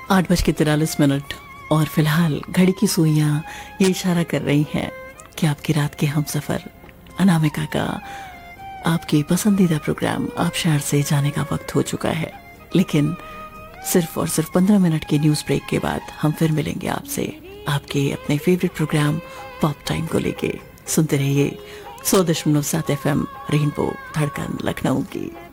8:43 और फिलहाल घड़ी की सुइयां ये इशारा कर रही हैं कि आपकी रात के हमसफर अनामिका का आपकी पसंदीदा प्रोग्राम आबशार से जाने का वक्त हो चुका है। लेकिन सिर्फ और सिर्फ 15 मिनट के न्यूज ब्रेक के बाद हम फिर मिलेंगे आपसे आपके अपने फेवरेट प्रोग्राम पॉप टाइम को लेके। सुनते रहिए 100.7 FM रेनबो धड़कन लखनऊ की।